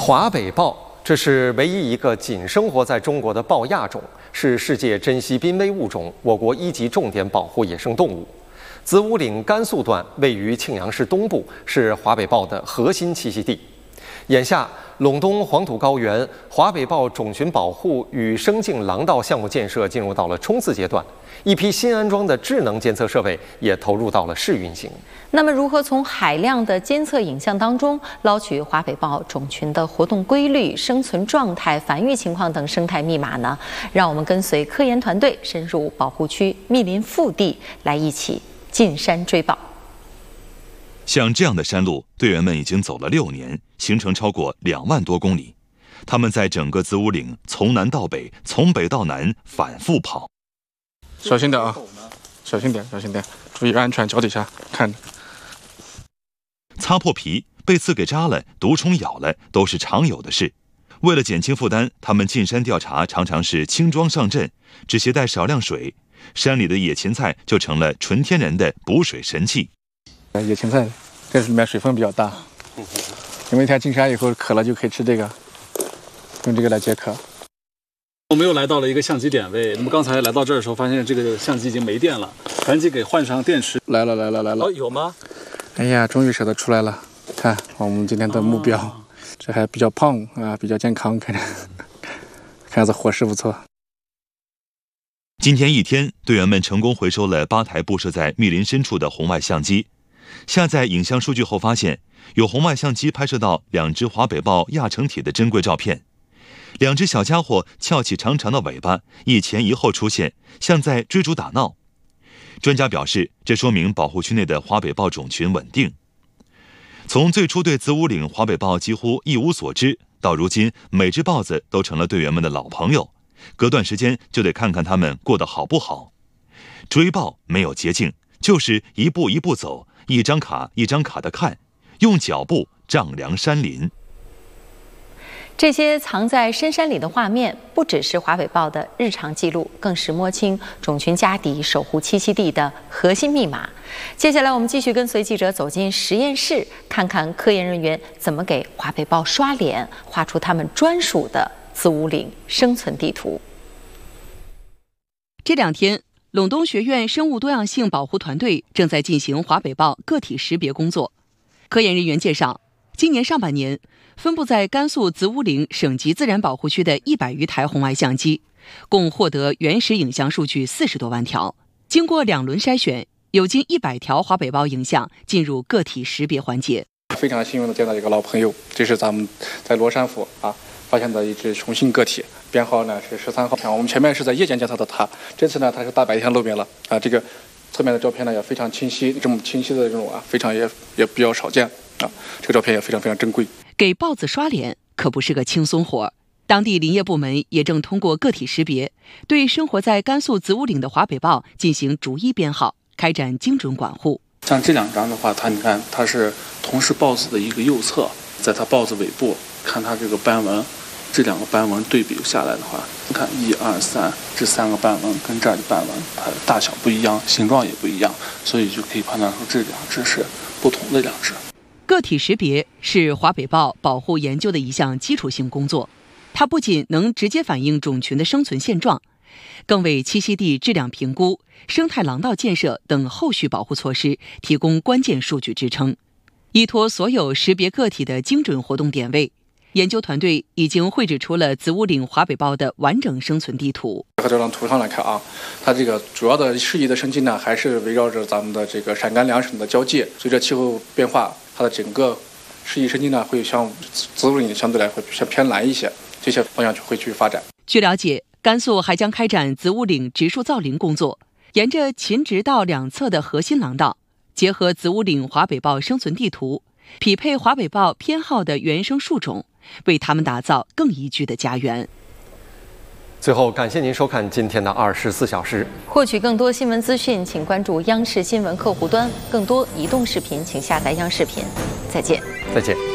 华北豹，这是唯一一个仅生活在中国的豹亚种，是世界珍稀濒危物种，我国1级重点保护野生动物。子午岭甘肃段位于庆阳市东部，是华北豹的核心栖息地。眼下，陇东黄土高原华北豹种群保护与生境廊道项目建设进入到了冲刺阶段，一批新安装的智能监测设备也投入到了试运行。 那么，如何从海量的监测影像当中捞取华北豹种群的活动规律、生存状态、繁育情况等生态密码呢？让我们跟随科研团队深入保护区密林腹地，来一起进山追豹。 像这样的山路，队员们已经走了6年，行程超过2万多公里。他们在整个子午岭从南到北，从北到南反复跑。 小心点啊！小心点，小心点，注意安全，脚底下看着。 擦破皮、被刺给扎了、毒虫咬了，都是常有的事。为了减轻负担，他们进山调查常常是轻装上阵，只携带少量水，山里的野芹菜就成了纯天然的补水神器。 野芹菜这里面水分比较大，你们一天进山以后渴了就可以吃这个，用这个来解渴。 我们又来到了一个相机点位，那么刚才来到这儿的时候，发现这个相机已经没电了，赶紧给换上电池。 来了。 哦，有吗？ 哎呀，终于舍得出来了！看我们今天的目标，这还比较胖啊，比较健康，看样子伙食不错。 今天一天，队员们成功回收了8台布设在密林深处的红外相机。下载影像数据后发现，有红外相机拍摄到2只华北豹亚成体的珍贵照片。2只小家伙翘起长长的尾巴，一前一后出现，像在追逐打闹。专家表示，这说明保护区内的华北豹种群稳定。从最初对子午岭华北豹几乎一无所知，到如今每只豹子都成了队员们的老朋友，隔段时间就得看看它们过得好不好。追豹没有捷径，就是一步一步走，一张卡一张卡的看，用脚步丈量山林。 这些藏在深山里的画面，不只是华北豹的日常记录，更是摸清种群家底、守护栖息地的核心密码。接下来，我们继续跟随记者走进实验室，看看科研人员怎么给华北豹刷脸，画出他们专属的子午岭生存地图。 这2天，陇东学院生物多样性保护团队正在进行华北豹个体识别工作。科研人员介绍，今年上半年，分布在甘肃子午岭省级自然保护区的100余台红外相机，共获得原始影像数据40多万条。经过2轮筛选，有近100条华北豹影像进入个体识别环节。 非常幸运的见到一个老朋友，这是咱们在罗山府发现的一只雄性个体，编号呢是13号。我们前面是在夜间监测的它，这次呢它是大白天露面了这个侧面的照片呢也非常清晰，这么清晰的这种非常也比较少见这个照片也非常非常珍贵。 给豹子刷脸可不是个轻松活，当地林业部门也正通过个体识别，对生活在甘肃子午岭的华北豹进行逐一编号，开展精准管护。 像这2张的话，你看它是同是豹子的一个右侧，在它豹子尾部看它这个斑纹，这2个斑纹对比下来的话，你看1、2、3这3个斑纹跟这儿的斑纹，它的大小不一样，形状也不一样，所以就可以判断出这2只是不同的2只。 个体识别是华北豹保护研究的一项基础性工作，它不仅能直接反映种群的生存现状，更为栖息地质量评估、生态廊道建设等后续保护措施提供关键数据支撑。依托所有识别个体的精准活动点位，研究团队已经绘制出了子午岭华北豹的完整生存地图。 和这张图上来看它这个主要的适宜的生境呢，还是围绕着咱们的这个陕甘2省的交界。随着气候变化，它的整个适宜生境呢，会向子午岭相对来会偏南一些，这些方向会去发展。 据了解，甘肃还将开展子午岭植树造林工作，沿着秦直道2侧的核心廊道，结合子午岭华北豹生存地图，匹配华北豹偏好的原生树种，为它们打造更宜居的家园。 最后，感谢您收看今天的24小时。 获取更多新闻资讯，请关注央视新闻客户端。更多移动视频，请下载央视频。再见。 再见。